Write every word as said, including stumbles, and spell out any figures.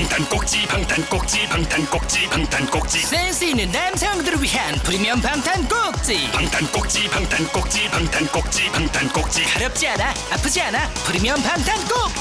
방탄 꼭지 방탄 꼭지 방탄 꼭지 방탄 꼭지 센스 있는 남성들을 위한 프리미엄 방탄 꼭지. 방탄 꼭지 방탄 꼭지 방탄 꼭지 방탄 꼭지 가렵지 않아, 아프지 않아. 프리미엄 방탄 꼭지.